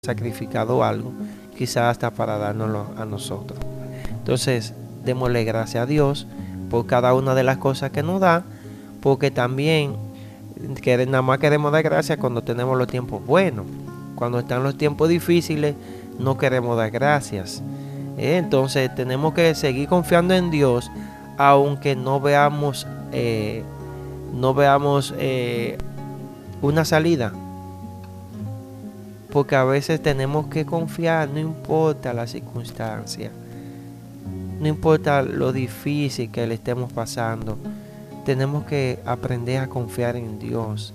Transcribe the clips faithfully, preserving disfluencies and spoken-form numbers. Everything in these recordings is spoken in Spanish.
sacrificado algo, quizás hasta para dárnoslo a nosotros. Entonces, démosle gracias a Dios por cada una de las cosas que nos da, porque también que nada más queremos dar gracias cuando tenemos los tiempos buenos. Cuando están los tiempos difíciles, no queremos dar gracias. ¿Eh? Entonces, tenemos que seguir confiando en Dios, aunque no veamos, eh, no veamos eh, una salida. Porque a veces tenemos que confiar, no importa la circunstancia, no importa lo difícil que le estemos pasando, tenemos que aprender a confiar en Dios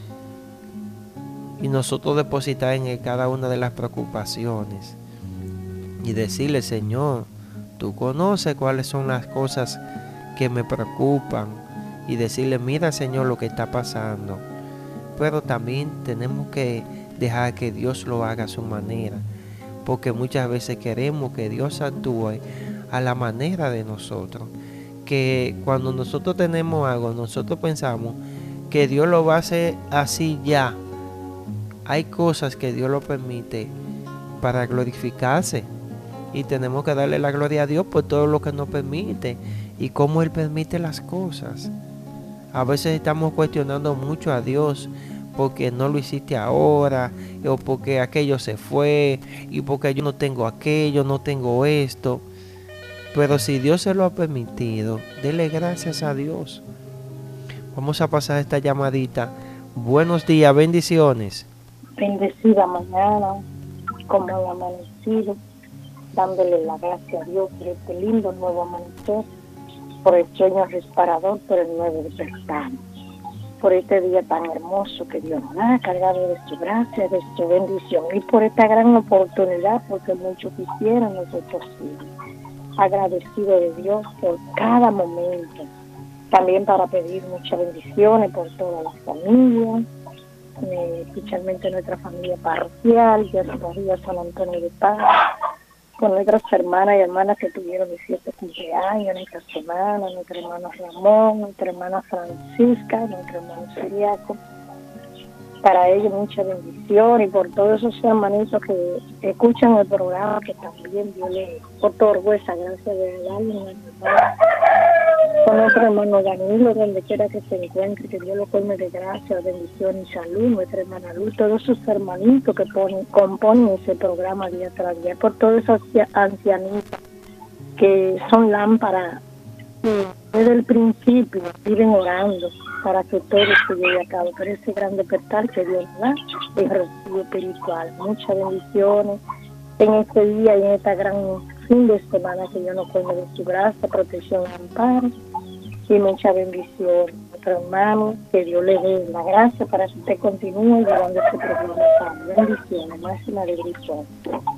y nosotros depositar en Él cada una de las preocupaciones y decirle: Señor, tú conoces cuáles son las cosas que me preocupan, y decirle: mira, Señor, lo que está pasando. Pero también tenemos que dejar que Dios lo haga a su manera, porque muchas veces queremos que Dios actúe a la manera de nosotros, que cuando nosotros tenemos algo, nosotros pensamos que Dios lo va a hacer así ya. Hay cosas que Dios lo permite para glorificarse, y tenemos que darle la gloria a Dios por todo lo que nos permite y cómo Él permite las cosas. A veces estamos cuestionando mucho a Dios porque no lo hiciste ahora, o porque aquello se fue, y porque yo no tengo aquello, no tengo esto. Pero si Dios se lo ha permitido, dele gracias a Dios. Vamos a pasar esta llamadita. Buenos días, bendiciones. Bendecida mañana, como el amanecido, dándole la gracia a Dios por este lindo nuevo amanecer, por el sueño reparador, por el nuevo despertar, por este día tan hermoso que Dios nos da, cargado de su gracia, de su bendición, y por esta gran oportunidad, porque muchos quisieran, nosotros sí. Agradecido de Dios por cada momento, también para pedir muchas bendiciones por todas las familias, eh, especialmente nuestra familia parroquial, ya todavía San Antonio de Paz, con nuestras hermanas y hermanas que tuvieron diecisiete cumpleaños en esta semana, nuestro hermano Ramón, nuestra hermana Francisca, nuestro hermano Siriaco. Para ellos mucha bendición, y por todos esos hermanitos que escuchan el programa, que también Dios les otorgó esa gracia de darle con nuestro hermano Danilo, donde quiera que se encuentre, que Dios lo colme de gracia, bendición y salud, nuestra hermana Luz, todos esos hermanitos que ponen, componen ese programa día tras día, por todas esas ancianitas que son lámparas desde el principio, viven orando para que todo se lleve a cabo, pero ese gran despertar que Dios da es recibo espiritual. Muchas bendiciones en este día y en esta gran fin de semana, que Dios nos pone de su gracia, protección y amparo, y mucha bendición. Nuestro hermano, que Dios le dé la gracia para que usted continúe llevando este programa. Bendiciones, máxima bendición.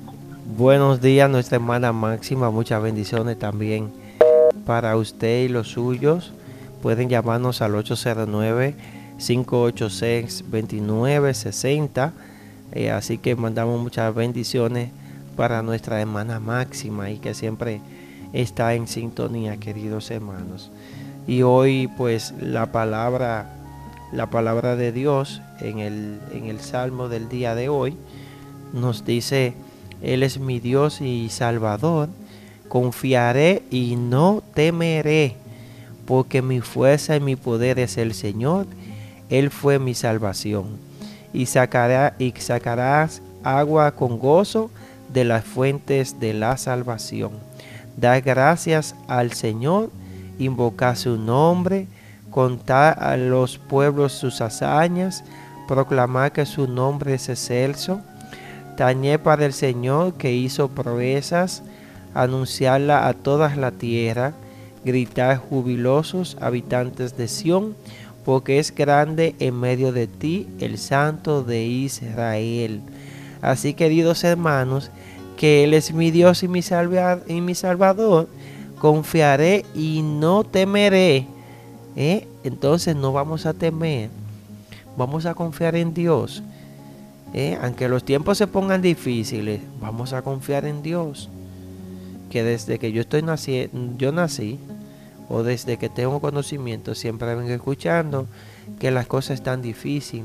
Buenos días, nuestra hermana Máxima, muchas bendiciones también para usted y los suyos. Pueden llamarnos al ocho cero nueve, cinco ocho seis, dos nueve seis cero. Eh, así que mandamos muchas bendiciones para nuestra hermana Máxima, y que siempre está en sintonía, queridos hermanos. Y hoy pues la palabra, la palabra de Dios en el, en el Salmo del día de hoy nos dice: Él es mi Dios y Salvador, confiaré y no temeré, porque mi fuerza y mi poder es el Señor. Él fue mi salvación. Y, sacará, y sacarás agua con gozo de las fuentes de la salvación. Da gracias al Señor, invocar su nombre, contar a los pueblos sus hazañas, proclamar que su nombre es excelso, tañer para el Señor que hizo proezas, anunciarla a toda la tierra, gritar jubilosos habitantes de Sión, porque es grande en medio de ti el Santo de Israel. Así, queridos hermanos, que Él es mi Dios y mi, salva, y mi Salvador, confiaré y no temeré. ¿Eh? Entonces no vamos a temer, vamos a confiar en Dios. ¿Eh? Aunque los tiempos se pongan difíciles, vamos a confiar en Dios. Que desde que yo estoy nací, yo nací, o desde que tengo conocimiento, siempre vengo escuchando que las cosas están difíciles,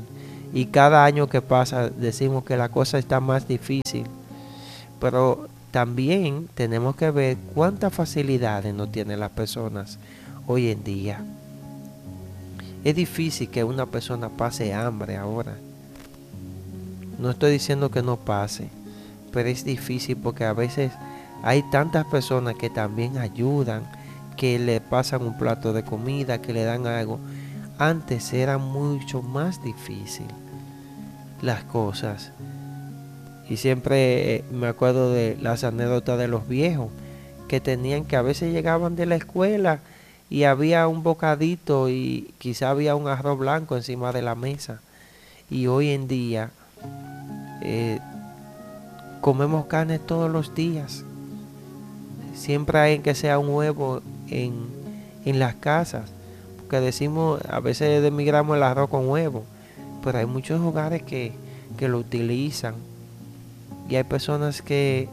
y cada año que pasa decimos que la cosa está más difícil, pero también tenemos que ver cuántas facilidades no tienen las personas hoy en día. Es difícil que una persona pase hambre ahora. No estoy diciendo que no pase, pero es difícil porque a veces hay tantas personas que también ayudan, que le pasan un plato de comida, que le dan algo. Antes era mucho más difícil las cosas. Y siempre eh, me acuerdo de las anécdotas de los viejos, que tenían que a veces llegaban de la escuela y había un bocadito y quizá había un arroz blanco encima de la mesa. Y hoy en día eh, comemos carne todos los días. Siempre hay que sea un huevo en, en las casas, porque decimos, a veces demigramos el arroz con huevo, pero hay muchos hogares que, que lo utilizan, y hay personas que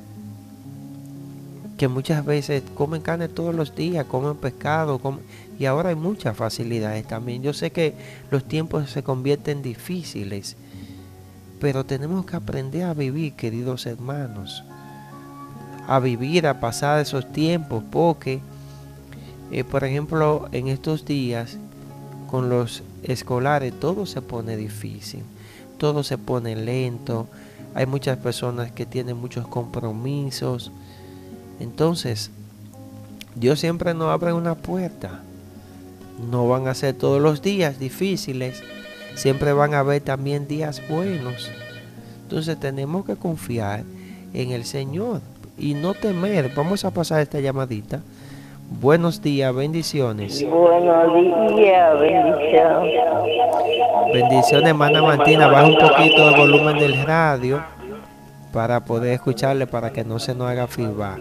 que muchas veces comen carne todos los días, comen pescado, comen, y ahora hay muchas facilidades también. Yo sé que los tiempos se convierten difíciles, pero tenemos que aprender a vivir, queridos hermanos, a vivir, a pasar esos tiempos, porque eh, por ejemplo en estos días con los escolares todo se pone difícil, todo se pone lento, hay muchas personas que tienen muchos compromisos. Entonces Dios siempre nos abre una puerta. No van a ser todos los días difíciles, siempre van a haber también días buenos. Entonces tenemos que confiar en el Señor y no temer. Vamos a pasar esta llamadita. Buenos días, bendiciones. Buenos días, bendiciones. Bendiciones, hermana Martina. Baja un poquito el volumen del radio para poder escucharle, para que no se nos haga feedback.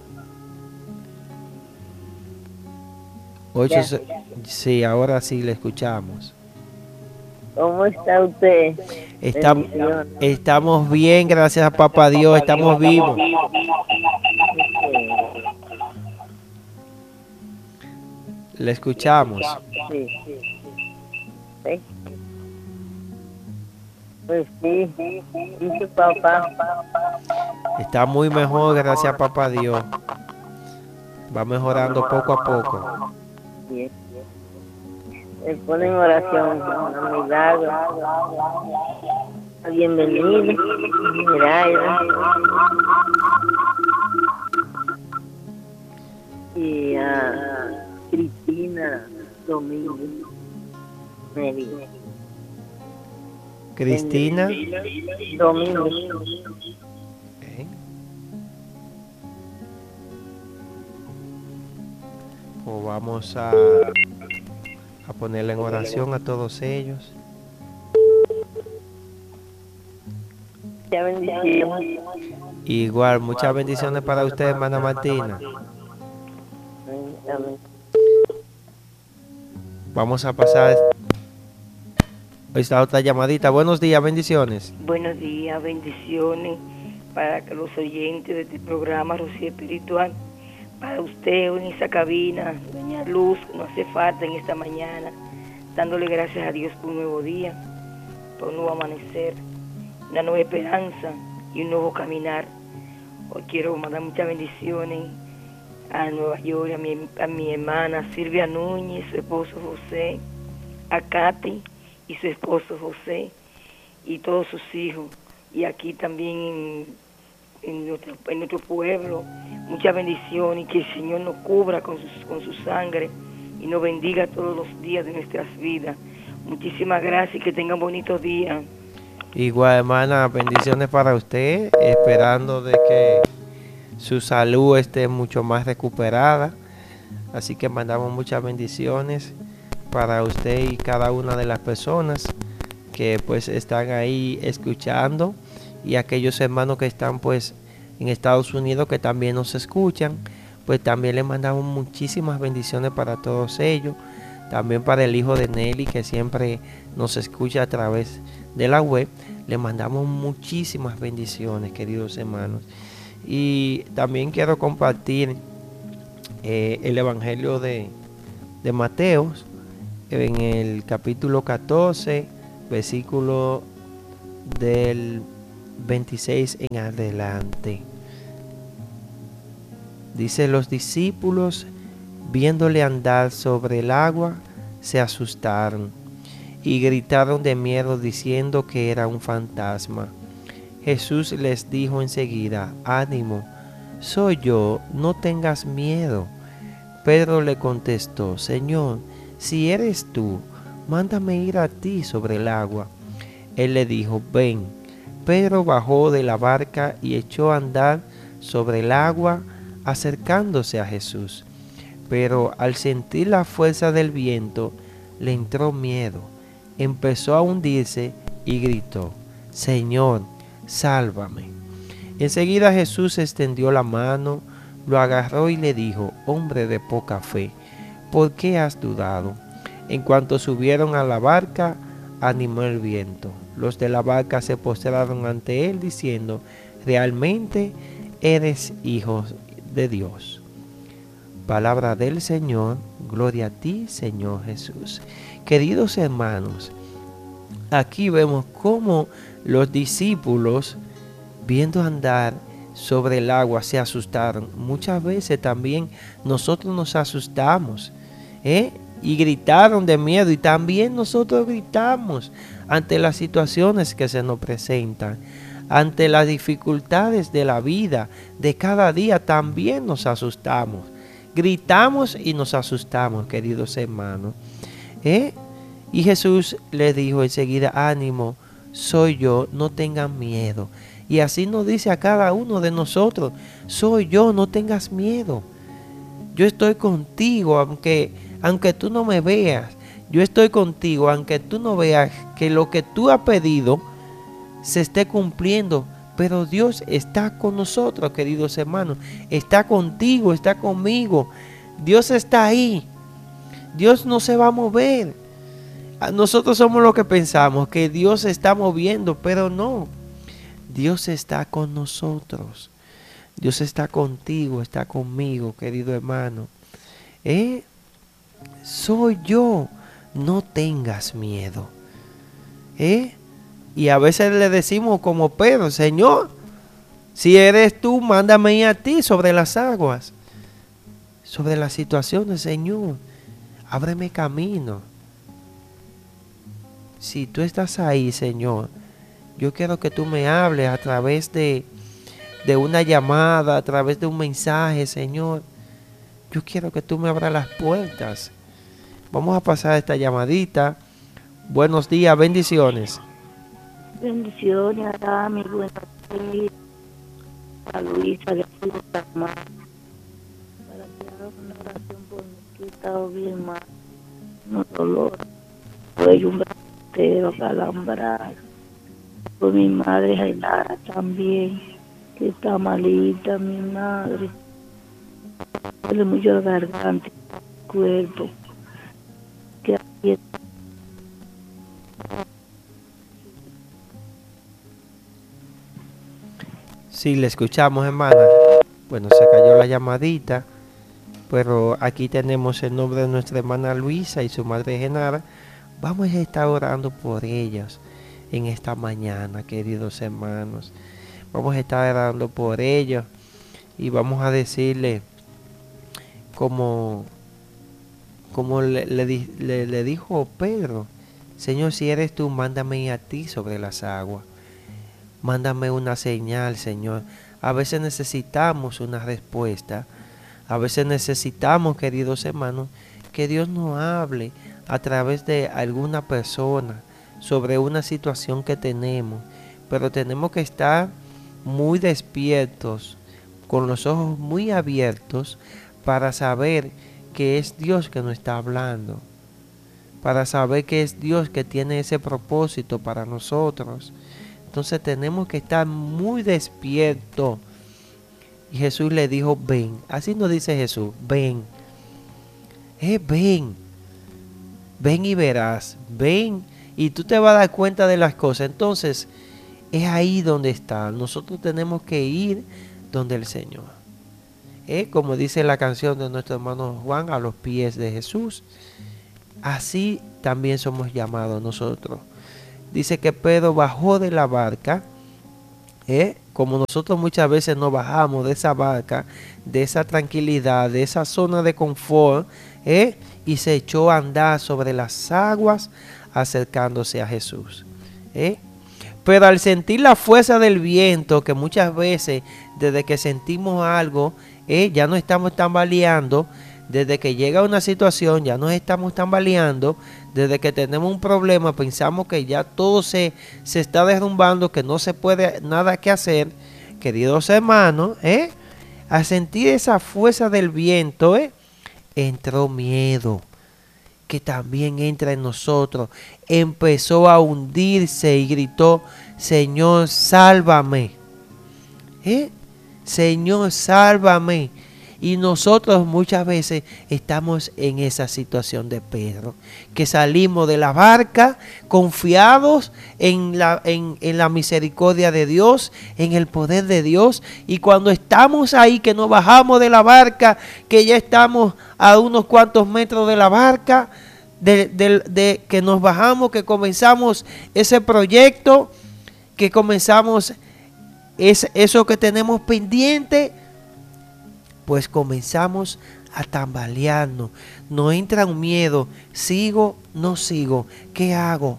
Ocho, sí, ahora sí le escuchamos. ¿Cómo está usted? Está, estamos bien, gracias a papá Dios, estamos vivos. Le escuchamos. Sí. ¿Sí? Pues sí, ¿y su papá? Está muy mejor, gracias a papá Dios. Va mejorando poco a poco. Bien. Me pone en oración, un milagro. Bienvenido, Miraida. Y a Cristina Domínguez. Mary. Cristina Domínguez. Okay. Pues vamos a, a ponerle en oración a todos ellos. Muchas bendiciones. Igual, muchas bendiciones para usted, hermana Martina. Amén. Vamos a pasar esta otra llamadita. Buenos días, bendiciones. Buenos días, bendiciones para los oyentes de este programa Rocío Espiritual. Para usted en esa cabina, doña Luz, que nos hace falta en esta mañana, dándole gracias a Dios por un nuevo día, por un nuevo amanecer, una nueva esperanza y un nuevo caminar. Hoy quiero mandar muchas bendiciones a Nueva York, a mi, a mi hermana Silvia Núñez, su esposo José, a Katy y su esposo José y todos sus hijos, y aquí también en, en, nuestro, en nuestro pueblo. Muchas bendiciones y que el Señor nos cubra con su, con su sangre y nos bendiga todos los días de nuestras vidas. Muchísimas gracias y que tengan bonitos días. Igual, hermana, bendiciones para usted, esperando de que su salud esté mucho más recuperada. Así que mandamos muchas bendiciones para usted y cada una de las personas que pues están ahí escuchando, y aquellos hermanos que están pues en Estados Unidos que también nos escuchan, pues también les mandamos muchísimas bendiciones para todos ellos. También para el hijo de Nelly, que siempre nos escucha a través de la web, le mandamos muchísimas bendiciones, queridos hermanos. Y también quiero compartir eh, el Evangelio de, de Mateo en el capítulo catorce, versículo del veintiséis en adelante. Dice: los discípulos, viéndole andar sobre el agua, se asustaron y gritaron de miedo diciendo que era un fantasma. Jesús les dijo enseguida: ánimo, soy yo, no tengas miedo. Pedro le contestó: Señor, si eres tú, mándame ir a ti sobre el agua. Él le dijo: ven. Pedro bajó de la barca y echó a andar sobre el agua, acercándose a Jesús. Pero al sentir la fuerza del viento, le entró miedo. Empezó a hundirse y gritó: Señor, sálvame. Enseguida Jesús extendió la mano, lo agarró y le dijo: hombre de poca fe, ¿por qué has dudado? En cuanto subieron a la barca, animó el viento. Los de la barca se postraron ante él diciendo: realmente eres hijo de Dios. Palabra del Señor. Gloria a ti, Señor Jesús. Queridos hermanos, aquí vemos cómo los discípulos, viendo andar sobre el agua, se asustaron. Muchas veces también nosotros nos asustamos, ¿eh? y gritaron de miedo, y también nosotros gritamos ante las situaciones que se nos presentan, ante las dificultades de la vida de cada día. También nos asustamos, gritamos y nos asustamos, queridos hermanos. ¿Eh? Y Jesús les dijo enseguida: ánimo, soy yo, no tengan miedo. Y así nos dice a cada uno de nosotros: soy yo, no tengas miedo. Yo estoy contigo, aunque, aunque tú no me veas. Yo estoy contigo, aunque tú no veas que lo que tú has pedido se esté cumpliendo. Pero Dios está con nosotros, queridos hermanos. Está contigo, está conmigo. Dios está ahí. Dios no se va a mover. Nosotros somos los que pensamos que Dios se está moviendo, pero no. Dios está con nosotros. Dios está contigo, está conmigo, querido hermano. ¿Eh? Soy yo, no tengas miedo. ¿Eh? Y a veces le decimos como Pedro: Señor, si eres tú, mándame ir a ti sobre las aguas, sobre las situaciones. Señor, ábreme camino. Si tú estás ahí, Señor, yo quiero que tú me hables a través de, de una llamada, a través de un mensaje, Señor. Yo quiero que tú me abras las puertas. Vamos a pasar esta llamadita. Buenos días, bendiciones. Bendiciones a mi buenos días, a Luisa de Fruta Más, para que haga una oración por mí, que he estado bien mal, no dolor, soy un bracero calambrado, por mi madre Jainara también, que está malita, mi madre, duele mucho la garganta, el cuerpo, que aquí está. Sí, le escuchamos, hermana. Bueno, se cayó la llamadita, pero aquí tenemos el nombre de nuestra hermana Luisa y su madre Genara. Vamos a estar orando por ellas en esta mañana, queridos hermanos. Vamos a estar orando por ellos y vamos a decirle como, como le, le, le, le dijo Pedro: Señor, si eres tú, mándame a ti sobre las aguas. Mándame una señal, Señor. A veces necesitamos una respuesta. A veces necesitamos, queridos hermanos, que Dios nos hable a través de alguna persona sobre una situación que tenemos. Pero tenemos que estar muy despiertos, con los ojos muy abiertos, para saber que es Dios que nos está hablando. Para saber que es Dios que tiene ese propósito para nosotros. Entonces tenemos que estar muy despiertos. Y Jesús le dijo: ven. Así nos dice Jesús: ven. Eh, ven. Ven y verás. Ven y tú te vas a dar cuenta de las cosas. Entonces es ahí donde está. Nosotros tenemos que ir donde el Señor. Eh, como dice la canción de nuestro hermano Juan: a los pies de Jesús. Así también somos llamados nosotros. dice que Pedro bajó de la barca, ¿eh? Como nosotros muchas veces nos bajamos de esa barca, de esa tranquilidad, de esa zona de confort, ¿eh? Y se echó a andar sobre las aguas acercándose a Jesús, ¿eh? Pero al sentir la fuerza del viento, que muchas veces desde que sentimos algo, ¿eh? ya no estamos tambaleando, desde que llega una situación ya nos estamos tambaleando, desde que tenemos un problema pensamos que ya todo se, se está derrumbando, que no se puede nada que hacer, queridos hermanos, ¿eh? Al sentir esa fuerza del viento, ¿eh? entró miedo, que también entra en nosotros. Empezó a hundirse y gritó: Señor, sálvame. ¿Eh? Señor, sálvame. Y nosotros muchas veces estamos en esa situación de Pedro, que salimos de la barca confiados en la, en, en la misericordia de Dios, en el poder de Dios. Y cuando estamos ahí, que nos bajamos de la barca, que ya estamos a unos cuantos metros de la barca, de, de, de que nos bajamos, que comenzamos ese proyecto, que comenzamos es, eso que tenemos pendiente, pues comenzamos a tambalearnos. Nos entra un miedo. ¿Sigo? ¿No sigo? ¿Qué hago?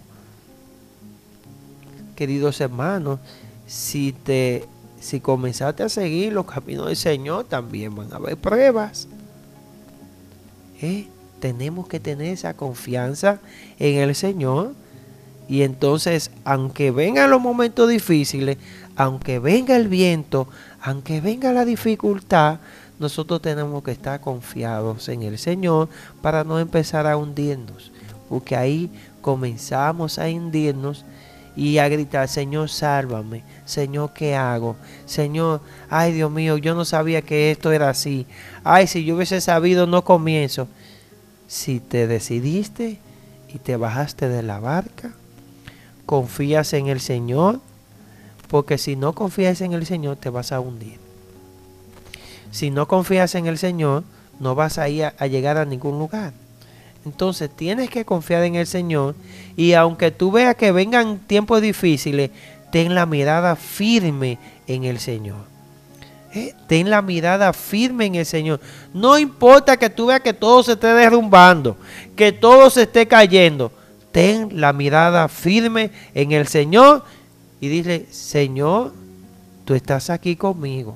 Queridos hermanos, si te si comenzaste a seguir los caminos del Señor, también van a haber pruebas. ¿Eh? Tenemos que tener esa confianza en el Señor. Y entonces, aunque vengan los momentos difíciles, aunque venga el viento, aunque venga la dificultad, nosotros tenemos que estar confiados en el Señor para no empezar a hundirnos, porque ahí comenzamos a hundirnos y a gritar: Señor, sálvame. Señor, ¿qué hago? Señor, ay Dios mío, yo no sabía que esto era así. Ay, si yo hubiese sabido, no comienzo. Si te decidiste y te bajaste de la barca, confías en el Señor, porque si no confías en el Señor te vas a hundir. Si no confías en el Señor, no vas a ir a, a llegar a ningún lugar. Entonces tienes que confiar en el Señor, y aunque tú veas que vengan tiempos difíciles, ten la mirada firme en el Señor. ¿Eh? Ten la mirada firme en el Señor. No importa que tú veas que todo se esté derrumbando, que todo se esté cayendo. Ten la mirada firme en el Señor y dile: Señor, tú estás aquí conmigo.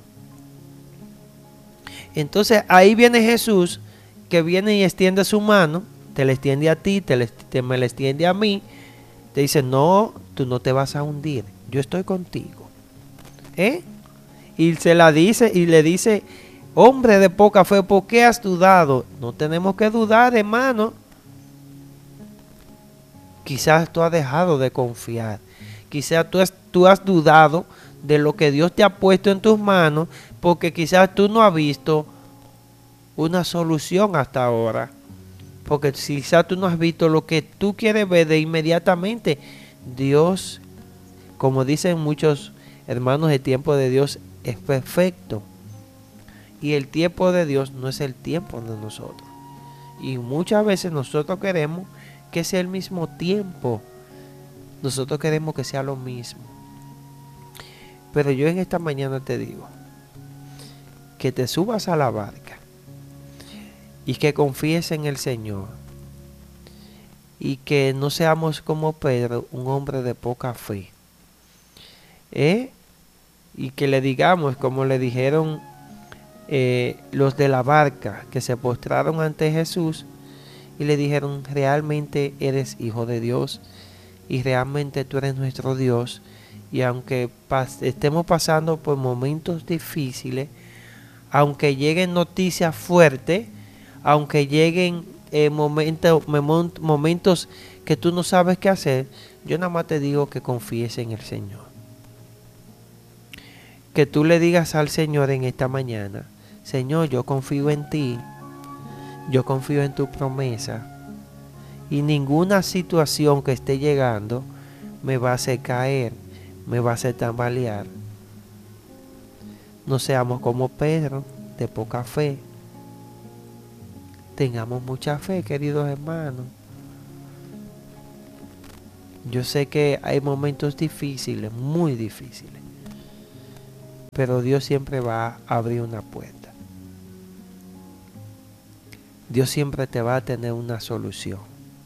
Entonces ahí viene Jesús, que viene y extiende su mano, te la extiende a ti, te, le, te me la extiende a mí, te dice: no, tú no te vas a hundir, yo estoy contigo. ¿Eh? Y se la dice y le dice: hombre de poca fe, ¿por qué has dudado? No tenemos que dudar, hermano. Quizás tú has dejado de confiar, quizás tú has, tú has dudado de lo que Dios te ha puesto en tus manos, porque quizás tú no has visto una solución hasta ahora, porque quizás tú no has visto lo que tú quieres ver de inmediatamente. Dios, como dicen muchos hermanos, el tiempo de Dios es perfecto, y el tiempo de Dios no es el tiempo de nosotros, y muchas veces nosotros queremos que sea el mismo tiempo, nosotros queremos que sea lo mismo. Pero yo en esta mañana te digo que te subas a la barca y que confíes en el Señor, y que no seamos como Pedro, un hombre de poca fe. ¿Eh? Y que le digamos, como le dijeron eh, los de la barca, que se postraron ante Jesús y le dijeron: realmente eres hijo de Dios, y realmente tú eres nuestro Dios. Y aunque pas- estemos pasando por momentos difíciles, aunque lleguen noticias fuertes, aunque lleguen eh, momentos, momentos que tú no sabes qué hacer, yo nada más te digo que confíes en el Señor. Que tú le digas al Señor en esta mañana: Señor, yo confío en ti, yo confío en tu promesa, y ninguna situación que esté llegando me va a hacer caer, me va a hacer tambalear. No seamos como Pedro, de poca fe. Tengamos mucha fe, queridos hermanos. Yo sé que hay momentos difíciles, muy difíciles, pero Dios siempre va a abrir una puerta. Dios siempre te va a tener una solución.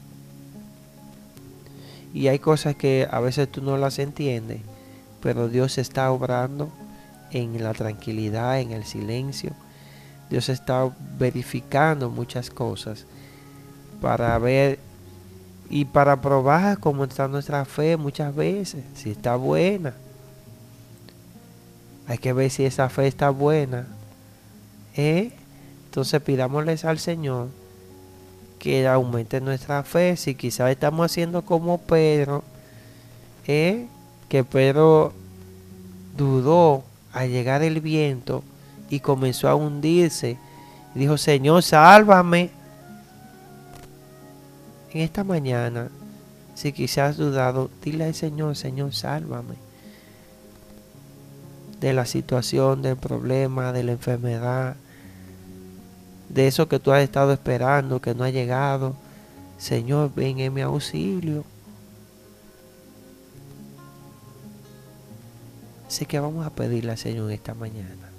Y hay cosas que a veces tú no las entiendes, pero Dios está obrando en la tranquilidad, en el silencio. Dios está verificando muchas cosas para ver y para probar cómo está nuestra fe muchas veces, si está buena. Hay que ver si esa fe está buena. ¿Eh? Entonces pidámosles al Señor que aumente nuestra fe. Si quizás estamos haciendo como Pedro, ¿eh? que Pedro dudó al llegar el viento y comenzó a hundirse. Dijo, Señor, sálvame. En esta mañana, si quizás has dudado, dile al Señor, Señor, sálvame de la situación, del problema, de la enfermedad, de eso que tú has estado esperando, que no ha llegado. Señor, ven en mi auxilio. Así que vamos a pedirle al Señor esta mañana